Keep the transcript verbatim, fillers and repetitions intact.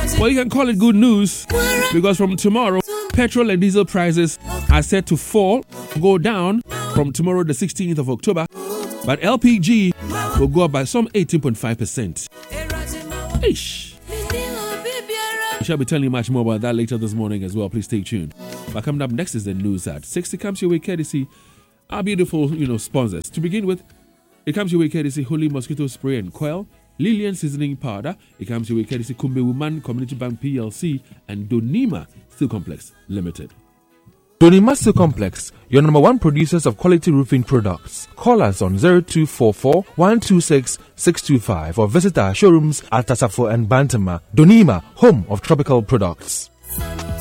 Well, you can call it good news because from tomorrow, petrol and diesel prices are set to fall, go down from tomorrow, the sixteenth of October. But L P G will go up by some eighteen point five percent. Ish. We shall be telling you much more about that later this morning as well. Please stay tuned. But coming up next is the news at six. It comes your way courtesy our beautiful, you know, sponsors. To begin with, it comes your way courtesy Holy Mosquito Spray and Coil, Lillian Seasoning Powder. It comes your way courtesy Kumbe Woman Community Bank P L C and Donima Steel Complex Limited. Donima Steel Complex, your number one producers of quality roofing products. Call us on zero two four four, one two six, six two five or visit our showrooms at Tasafo and Bantama. Donima, home of tropical products.